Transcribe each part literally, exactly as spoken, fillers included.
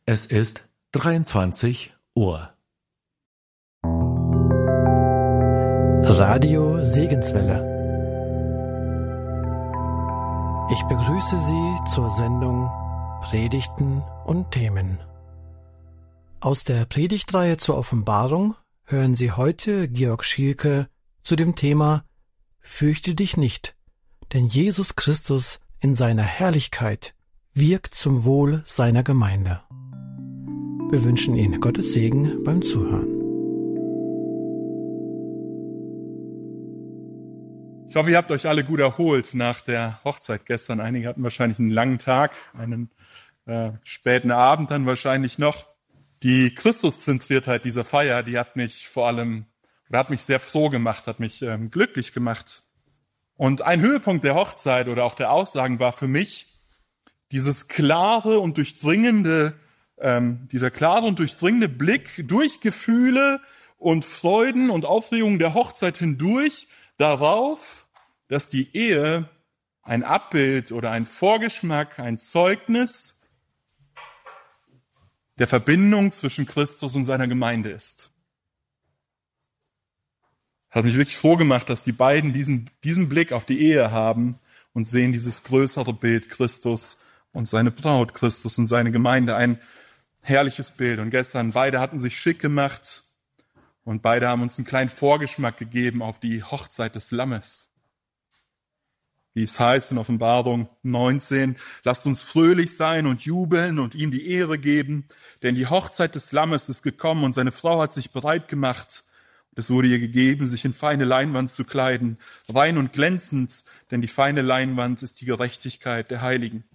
Es ist dreiundzwanzig Uhr. Radio Segenswelle. Ich begrüße Sie zur Sendung Predigten und Themen. Aus der Predigtreihe zur Offenbarung hören Sie heute Georg Schielke zu dem Thema Fürchte dich nicht, denn Jesus Christus in seiner Herrlichkeit wirkt zum Wohl seiner Gemeinde. Wir wünschen Ihnen Gottes Segen beim Zuhören. Ich hoffe, ihr habt euch alle gut erholt nach der Hochzeit gestern. Einige hatten wahrscheinlich einen langen Tag, einen äh, späten Abend dann wahrscheinlich noch. Die Christuszentriertheit dieser Feier, die hat mich vor allem, oder hat mich sehr froh gemacht, hat mich ähm, glücklich gemacht. Und ein Höhepunkt der Hochzeit oder auch der Aussagen war für mich dieses klare und durchdringende, ähm, dieser klare und durchdringende Blick durch Gefühle und Freuden und Aufregungen der Hochzeit hindurch darauf, dass die Ehe ein Abbild oder ein Vorgeschmack, ein Zeugnis der Verbindung zwischen Christus und seiner Gemeinde ist. Hat mich wirklich froh gemacht, dass die beiden diesen, diesen Blick auf die Ehe haben und sehen dieses größere Bild Christus und seine Braut, Christus und seine Gemeinde. Ein herrliches Bild. Und gestern, beide hatten sich schick gemacht und beide haben uns einen kleinen Vorgeschmack gegeben auf die Hochzeit des Lammes. Wie es heißt in Offenbarung neunzehn, lasst uns fröhlich sein und jubeln und ihm die Ehre geben, denn die Hochzeit des Lammes ist gekommen und seine Frau hat sich bereit gemacht. Es wurde ihr gegeben, sich in feine Leinwand zu kleiden, rein und glänzend, denn die feine Leinwand ist die Gerechtigkeit der Heiligen.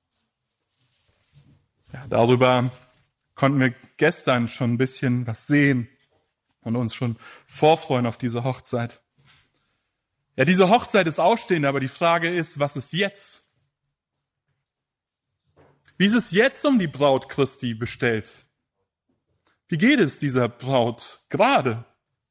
Ja, darüber konnten wir gestern schon ein bisschen was sehen und uns schon vorfreuen auf diese Hochzeit. Ja, diese Hochzeit ist ausstehend, aber die Frage ist, was ist jetzt? Wie ist es jetzt um die Braut Christi bestellt? Wie geht es dieser Braut gerade?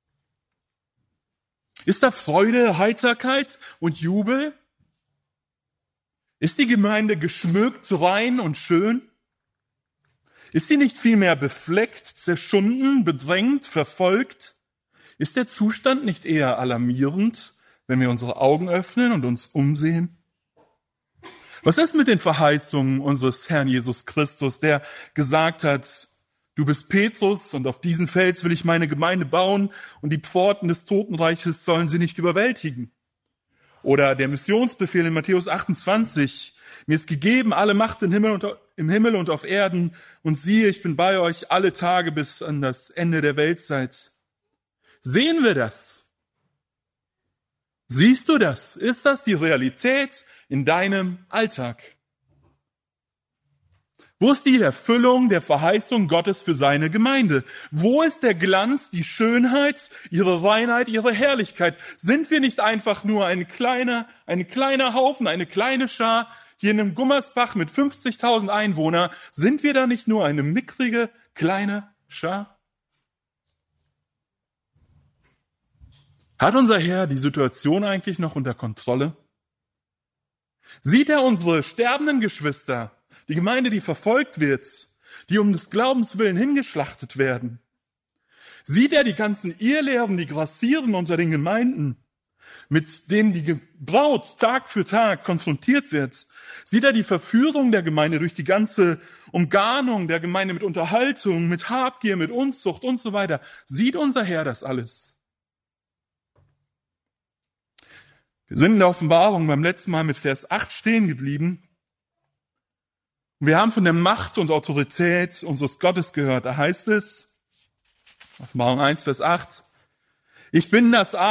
Ist da Freude, Heiterkeit und Jubel? Ist die Gemeinde geschmückt, rein und schön? Ist sie nicht vielmehr befleckt, zerschunden, bedrängt, verfolgt? Ist der Zustand nicht eher alarmierend, wenn wir unsere Augen öffnen und uns umsehen? Was ist mit den Verheißungen unseres Herrn Jesus Christus, der gesagt hat, du bist Petrus und auf diesen Fels will ich meine Gemeinde bauen und die Pforten des Totenreiches sollen sie nicht überwältigen? Oder der Missionsbefehl in Matthäus achtundzwanzig, mir ist gegeben alle Macht im Himmel und, im Himmel und auf Erden und siehe, ich bin bei euch alle Tage bis an das Ende der Weltzeit. Sehen wir das? Siehst du das? Ist das die Realität in deinem Alltag? Wo ist die Erfüllung der Verheißung Gottes für seine Gemeinde? Wo ist der Glanz, die Schönheit, ihre Reinheit, ihre Herrlichkeit? Sind wir nicht einfach nur ein kleiner, ein kleiner Haufen, eine kleine Schar hier in einem Gummersbach mit fünfzigtausend Einwohnern? Sind wir da nicht nur eine mickrige, kleine Schar? Hat unser Herr die Situation eigentlich noch unter Kontrolle? Sieht er unsere sterbenden Geschwister, die Gemeinde, die verfolgt wird, die um des Glaubens willen hingeschlachtet werden? Sieht er die ganzen Irrlehren, die grassieren unter den Gemeinden, mit denen die Braut Tag für Tag konfrontiert wird? Sieht er die Verführung der Gemeinde durch die ganze Umgarnung der Gemeinde mit Unterhaltung, mit Habgier, mit Unzucht und so weiter? Sieht unser Herr das alles? Wir sind in der Offenbarung beim letzten Mal mit Vers acht stehen geblieben. Wir haben von der Macht und Autorität unseres Gottes gehört. Da heißt es, Offenbarung eins, Vers acht, ich bin das